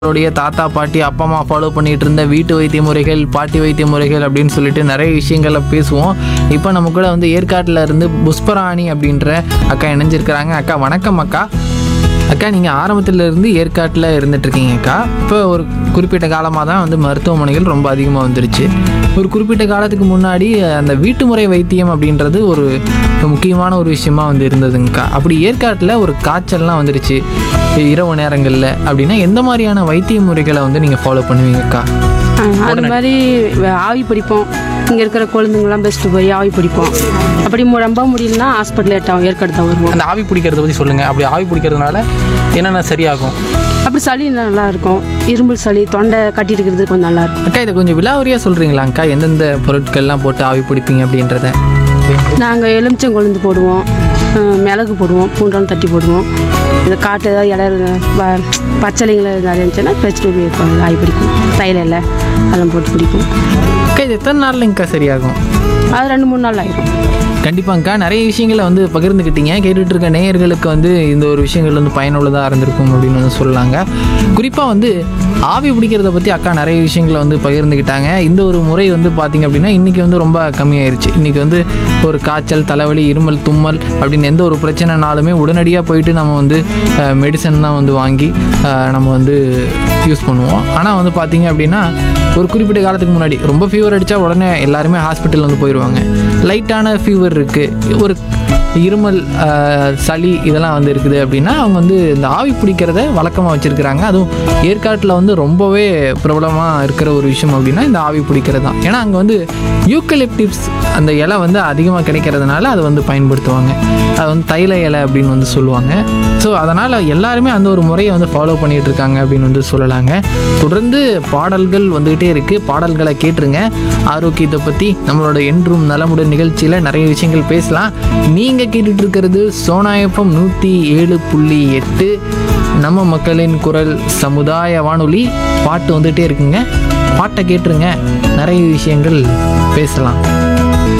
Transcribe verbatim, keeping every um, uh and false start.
நம்மளுடைய தாத்தா பாட்டி அப்பா அம்மா ஃபாலோ பண்ணிட்டு இருந்த வீட்டு வைத்திய முறைகள், பாட்டி வைத்திய முறைகள் அப்படின்னு சொல்லிட்டு நிறைய விஷயங்களை பேசுவோம். இப்போ நம்ம கூட வந்து ஏற்காட்டில் இருந்து புஷ்பராணி அப்படின்ற அக்கா இணைஞ்சிருக்கிறாங்க. அக்கா வணக்கம் அக்கா. அக்கா நீங்கள் ஆரம்பத்துல இருந்து ஏற்காட்டில் இருந்துட்டு இருக்கீங்க அக்கா. இப்போ ஒரு குறிப்பிட்ட காலமாக தான் வந்து மருத்துவமனைகள் ரொம்ப அதிகமாக வந்துருச்சு. ஒரு குறிப்பிட்ட காலத்துக்கு முன்னாடி அந்த வீட்டு முறை வைத்தியம் அப்படின்றது ஒரு முக்கியமான ஒரு விஷயமா வந்து இருந்ததுங்கக்கா. அப்படி ஏற்காட்டில் ஒரு காய்ச்சல்லாம் வந்துருச்சு இரவு நேரங்களில் அப்படின்னா எந்த மாதிரியான வைத்திய முறைகளை வந்து நீங்கள் ஃபாலோ பண்ணுவீங்கக்கா? அது மாதிரி வ- ஆவி பிடிப்போம். இங்கே இருக்கிற குழந்தைங்களாம் பெஸ்ட்டு போய் ஆவி பிடிப்போம். அப்படி மு- ரொம்ப முடியலன்னா ஹாஸ்பிட்டல் ஏட்டாகும் ஏற்காடு தான் வருவோம். அந்த ஆவி பிடிக்கிறத பற்றி சொல்லுங்கள். அப்படி ஆவி பிடிக்கிறதுனால என்னென்ன சரியாகும்? அப்படி சளி நல்லா இருக்கும். இரும்பல் சளி தொண்டை கட்டி இருக்கிறது கொஞ்சம் நல்லா இருக்கும். அக்கா இதை கொஞ்சம் விலாவரியாக சொல்கிறீங்களாங்க்கா? எந்தெந்த பொருட்கள்லாம் போட்டு ஆவி பிடிப்பீங்க அப்படின்றத? நாங்கள் எலுமிச்சம் கொழுந்து போடுவோம், அஹ், மிளகு போடுவோம், பூண்டெல்லாம் தட்டி போடுவோம். இந்த காட்டு ஏதாவது இலை வ- பச்சளைங்களை நிறைய இருந்துச்சுன்னா வெஜிடபிள் ஆவி பிடிக்கும். தைல இலை அதெல்லாம் போட்டு பிடிக்கும். அக்கா இது எத்தனை நாள்லங்கக்கா சரியாகும்? அது ரெண்டு மூணு நாள் ஆயிடும். கண்டிப்பாங்க்கா நிறைய விஷயங்களை வந்து பகிர்ந்துக்கிட்டீங்க. கேட்டுட்டு இருக்க நேயர்களுக்கு வந்து இந்த ஒரு விஷயங்கள் வந்து பயனுள்ளதாக இருந்திருக்கும் அப்படின்னு வந்து சொல்லலாங்க. குறிப்பாக வந்து ஆவி பிடிக்கிறத பற்றி அக்கா நிறைய விஷயங்களை வந்து பகிர்ந்துக்கிட்டாங்க. இந்த ஒரு முறை வந்து பார்த்திங்க அப்படின்னா இன்றைக்கி வந்து ரொம்ப கம்மியாயிருச்சு. இன்றைக்கி வந்து ஒரு காய்ச்சல், தலைவலி, இருமல், தும்மல் அப்படின்னு எந்த ஒரு பிரச்சனைனாலுமே உடனடியாக போயிட்டு நம்ம வந்து மெடிசன் தான் வந்து வாங்கி அஹ், நம்ம வந்து யூஸ் பண்ணுவோம். ஆனால் வந்து பார்த்திங்க அப்படின்னா ஒரு குறிப்பிட்ட காலத்துக்கு முன்னாடி ரொம்ப ஃபீவர் அடித்தா உடனே எல்லாருமே ஹாஸ்பிட்டல் வந்து போயிடுவாங்க. லைட்டான ஃபீவர் இருக்குது, ஒரு இருமல், ஆஹ், சளி இதெல்லாம் வந்து இருக்குது அப்படின்னா அவங்க வந்து இந்த ஆவி பிடிக்கிறத வழக்கமாக வச்சுருக்கிறாங்க. அதுவும் ஏற்காட்டில் வந்து ரொம்பவே பிரபலமாக இருக்கிற ஒரு விஷயம் அப்படின்னா இந்த ஆவி பிடிக்கிறது தான். ஏன்னா அங்கே வந்து யூக்கலிப்டிப்ஸ் அந்த இலை வந்து அதிகமாக கிடைக்கிறதுனால அதை வந்து பயன்படுத்துவாங்க. அது வந்து தைல இலை அப்படின்னு வந்து சொல்லுவாங்க. ஸோ அதனால் எல்லாருமே அந்த ஒரு முறையை வந்து ஃபாலோ பண்ணிகிட்டு இருக்காங்க அப்படின்னு வந்து சொல்லலாங்க. தொடர்ந்து பாடல்கள் வந்துகிட்டே இருக்குது. பாடல்களை கேட்டுருங்க. ஆரோக்கியத்தை பற்றி நம்மளோட என்றும் நலமுடன் நிகழ்ச்சியில் நிறைய விஷயங்கள் பேசலாம். நீங்கள் கேட்டுட்டு இருக்கிறது சோனா எஃப்எம் நூற்றி ஏழு புள்ளி எட்டு நம்ம மக்களின் குரல் சமுதாய வானொலி. பாட்டு வந்துகிட்டே இருக்குங்க. பாட்டை கேட்டுருங்க. நிறைய விஷயங்கள் பேசலாம்.